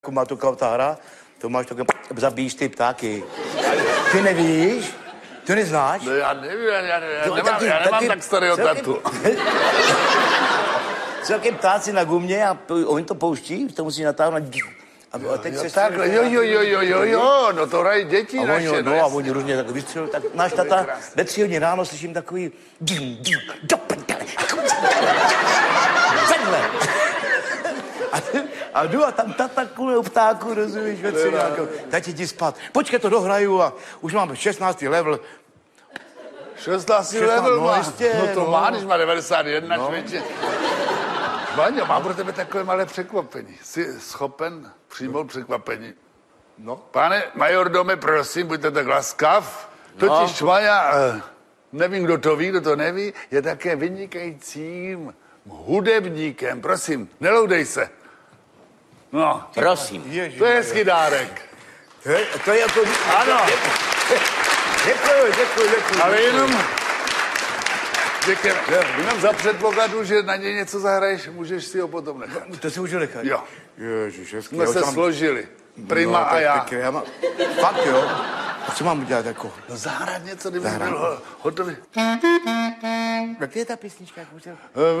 Jako má tu hra, to máš takové, zabíjíš ty ptáky. Ty nevíš? Ty neznáš? No já nevím, já nemám tak starého tatu. Celkem ptáci na gumě a oni to pouští, to musí natáhnout. A teď se takhle, jo, no to hrají děti a naše. oni, no a oni různě tak vystřelují, tak náš tata ve 3 hodiny ráno slyším takový do prdele. Takhle. A jdu a tam tata kulou ptáku, rozumíš, ve 3 hodiny. Tati jdi spát. Počkej, to dohraju a už mám 16. level. 16. level no, má. jistě, No to no. má, když má 91, No. člověče. Vaňo, mám pro tebe takové malé překvapení. Jsi schopen přijmout překvapení? No. Pane majordome, prosím, buďte tak laskav. Totiž Vaňa, nevím, kdo to ví, kdo to neví, je také vynikajícím hudebníkem. Prosím, neloudej se. No, Prosím. Ježiš, to je hezký dárek. to je jako... Ano, Děkuji. ale jenom za předpokladu, že na něj něco zahraješ, můžeš si ho potom nechat. To si můžu nechat? Jo. Ježiš, hezký. Jsme se složili. Prima a já. Fakt jo? A co mám udělat jako? No zahrát něco, kdyby byl hotový. Jak je ta písnička? Jak můžu...